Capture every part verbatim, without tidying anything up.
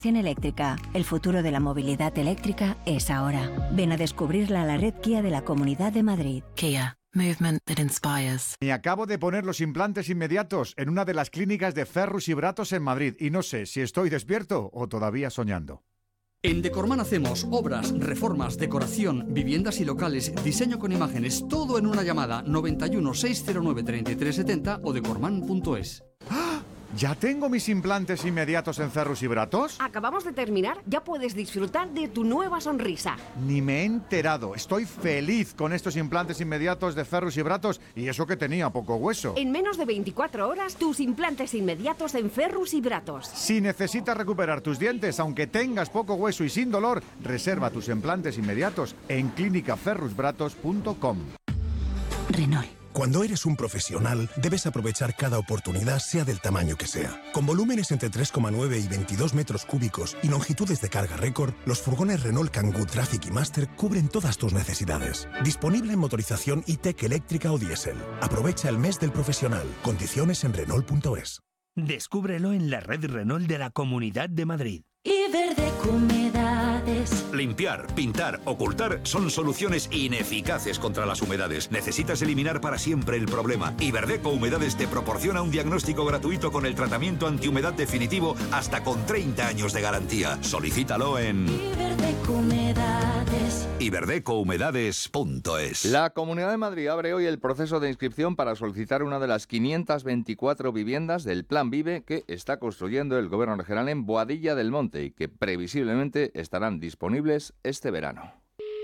Eléctrica. El futuro de la movilidad eléctrica es ahora. Ven a descubrirla a la red Kia de la Comunidad de Madrid. Kia. Movement that inspires. Me acabo de poner los implantes inmediatos en una de las clínicas de Ferrus y Bratos en Madrid y no sé si estoy despierto o todavía soñando. En Decorman hacemos obras, reformas, decoración, viviendas y locales, diseño con imágenes, todo en una llamada noventa y uno, seiscientos nueve, treinta y tres setenta o decorman punto es. ¿Ya tengo mis implantes inmediatos en Ferrus y Bratos? Acabamos de terminar, ya puedes disfrutar de tu nueva sonrisa. Ni me he enterado. Estoy feliz con estos implantes inmediatos de Ferrus y Bratos y eso que tenía poco hueso. En menos de veinticuatro horas, tus implantes inmediatos en Ferrus y Bratos. Si necesitas recuperar tus dientes, aunque tengas poco hueso y sin dolor, reserva tus implantes inmediatos en clínica ferrus bratos punto com. Renault. Cuando eres un profesional, debes aprovechar cada oportunidad, sea del tamaño que sea. Con volúmenes entre tres coma nueve y veintidós metros cúbicos y longitudes de carga récord, los furgones Renault Kangoo Traffic y Master cubren todas tus necesidades. Disponible en motorización e-tech eléctrica o diésel. Aprovecha el mes del profesional. Condiciones en Renault punto es. Descúbrelo en la red Renault de la Comunidad de Madrid. Iberdeco Humedades. Limpiar, pintar, ocultar son soluciones ineficaces contra las humedades. Necesitas eliminar para siempre el problema. Iberdeco Humedades te proporciona un diagnóstico gratuito con el tratamiento antihumedad definitivo hasta con treinta años de garantía. Solicítalo en Iberdeco Humedades. iberdeco humedades punto es. La Comunidad de Madrid abre hoy el proceso de inscripción para solicitar una de las quinientas veinticuatro viviendas del Plan Vive que está construyendo el Gobierno regional en Boadilla del Monte y que previsiblemente estarán disponibles este verano.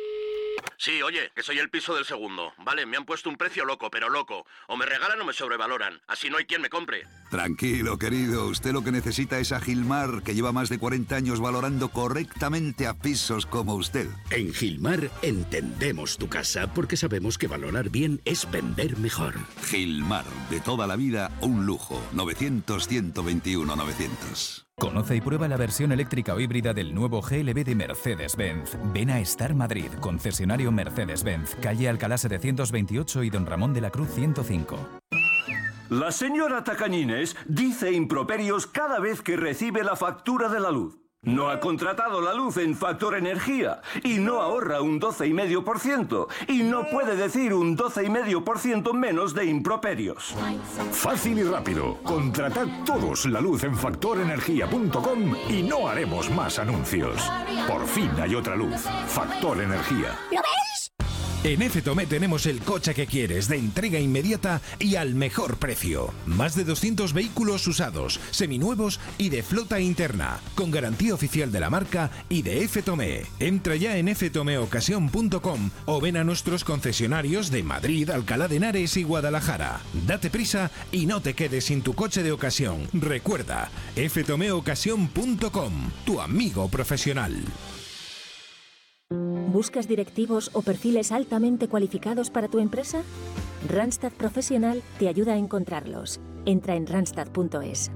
Sí, oye, que soy el piso del segundo. Vale, me han puesto un precio loco, pero loco. O me regalan o me sobrevaloran. Así no hay quien me compre. Tranquilo, querido. Usted lo que necesita es a Gilmar, que lleva más de cuarenta años valorando correctamente a pisos como usted. En Gilmar entendemos tu casa porque sabemos que valorar bien es vender mejor. Gilmar, de toda la vida, un lujo. novecientos, ciento veintiuno, novecientos. Conoce y prueba la versión eléctrica o híbrida del nuevo G L B de Mercedes-Benz. Ven a Star Madrid, concesionario Mercedes-Benz, calle Alcalá setecientos veintiocho y Don Ramón de la Cruz ciento cinco. La señora Tacañines dice improperios cada vez que recibe la factura de la luz. No ha contratado la luz en Factor Energía y no ahorra un doce coma cinco por ciento y no puede decir un doce coma cinco por ciento menos de improperios. Fácil y rápido. Contratad todos la luz en factor energía punto com y no haremos más anuncios. Por fin hay otra luz. Factor Energía. ¿Lo ves? En F Tomé tenemos el coche que quieres, de entrega inmediata y al mejor precio. Más de doscientos vehículos usados, seminuevos y de flota interna, con garantía oficial de la marca y de F Tomé. Entra ya en f tome ocasión punto com o ven a nuestros concesionarios de Madrid, Alcalá de Henares y Guadalajara. Date prisa y no te quedes sin tu coche de ocasión. Recuerda, f tome ocasión punto com, tu amigo profesional. ¿Buscas directivos o perfiles altamente cualificados para tu empresa? Randstad Profesional te ayuda a encontrarlos. Entra en randstad punto es.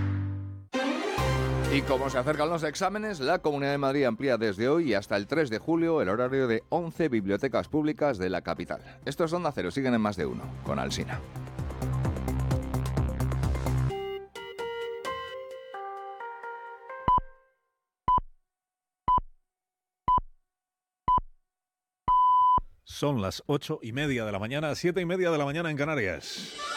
Y como se acercan los exámenes, la Comunidad de Madrid amplía desde hoy y hasta el tres de julio el horario de once bibliotecas públicas de la capital. Estos son Onda Cero, siguen en Más de Uno, con Alsina. Son las ocho y media de la mañana, siete y media de la mañana en Canarias.